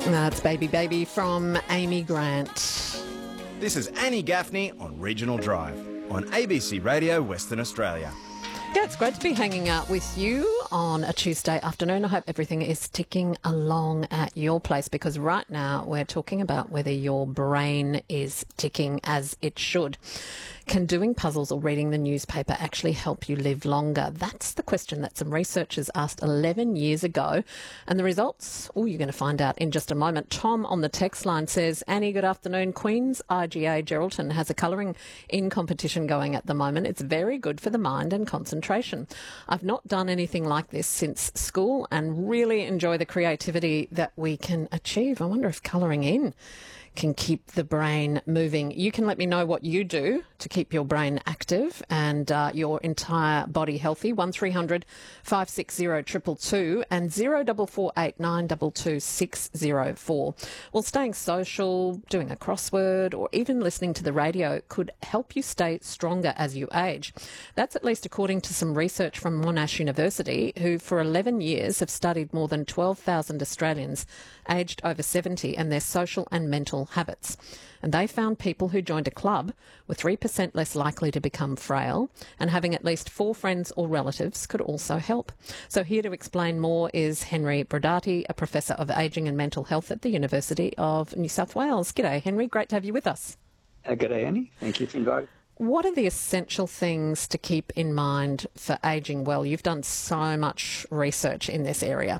That's Baby Baby from Amy Grant. This is Annie Gaffney on Regional Drive on ABC Radio Western Australia. Yeah, it's great to be hanging out with you on a Tuesday afternoon. I hope everything is ticking along at your place, because right now we're talking about whether your brain is ticking as it should. Can doing puzzles or reading the newspaper actually help you live longer? That's the question that some researchers asked 11 years ago. And the results, you're going to find out in just a moment. Tom on the text line says, Annie, good afternoon. Queen's IGA Geraldton has a colouring in competition going at the moment. It's very good for the mind and concentration. I've not done anything like this since school and really enjoy the creativity that we can achieve. I wonder if colouring in can keep the brain moving. You can let me know what you do to keep your brain active and your entire body healthy. 1300 560 222 and 0448 922 604. Well, staying social, doing a crossword, or even listening to the radio could help you stay stronger as you age. That's at least according to some research from Monash University, who for 11 years have studied more than 12,000 Australians aged over 70 and their social and mental habits. And they found people who joined a club were 3% less likely to become frail, and having at least 4 friends or relatives could also help. So here to explain more is Henry Brodati, a Professor of Ageing and Mental Health at the University of New South Wales. G'day, Henry. Great to have you with us. G'day, Annie. Thank you for inviting. What are the essential things to keep in mind for ageing well? You've done so much research in this area.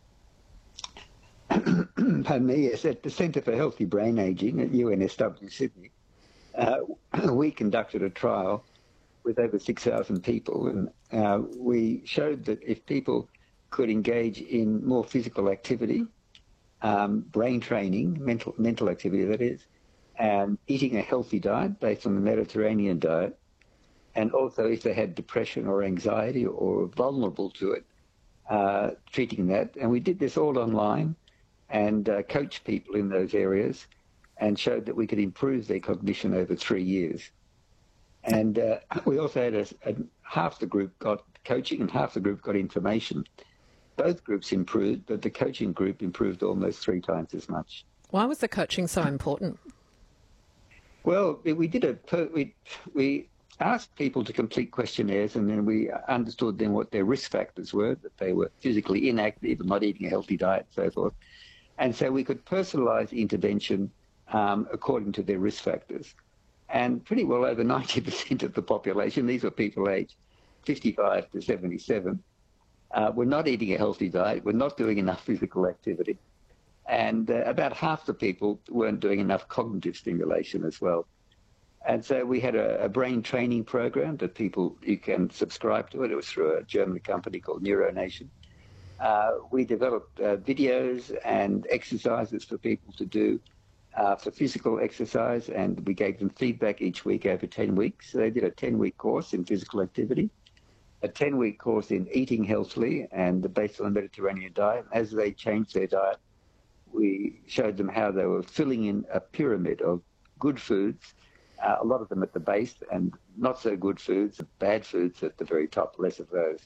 Pardon me, yes, at the Centre for Healthy Brain Ageing at UNSW Sydney, we conducted a trial with over 6,000 people, and we showed that if people could engage in more physical activity, brain training, mental activity that is, and eating a healthy diet based on the Mediterranean diet, and also if they had depression or anxiety or vulnerable to it, treating that. And we did this all online, and coached people in those areas and showed that we could improve their cognition over 3 years. And we also had half the group got coaching and half the group got information. Both groups improved, but the coaching group improved almost 3 times as much. Why was the coaching so important? Well, we asked people to complete questionnaires, and then we understood then what their risk factors were, that they were physically inactive and not eating a healthy diet, and so forth. And so we could personalise intervention according to their risk factors. And pretty well over 90% of the population, these were people aged 55 to 77, were not eating a healthy diet, were not doing enough physical activity. And about half the people weren't doing enough cognitive stimulation as well. And so we had a brain training program that you can subscribe to it. It was through a German company called NeuroNation. We developed videos and exercises for people to do for physical exercise, and we gave them feedback each week over 10 weeks. So they did a 10-week course in physical activity, a 10-week course in eating healthily and based on the Mediterranean diet. As they changed their diet, we showed them how they were filling in a pyramid of good foods, a lot of them at the base, and not so good foods, bad foods at the very top, less of those.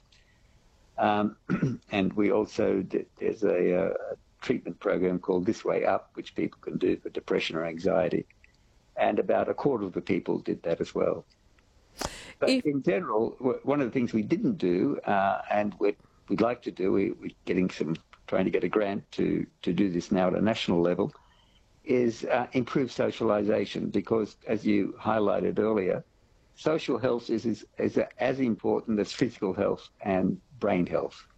And we also there's a treatment program called This Way Up, which people can do for depression or anxiety. And about a quarter of the people did that as well. But in general, one of the things we didn't do, and we'd like to do, we're trying to get a grant to do this now at a national level, is improve socialisation, because as you highlighted earlier, social health is as important as physical health and brain health.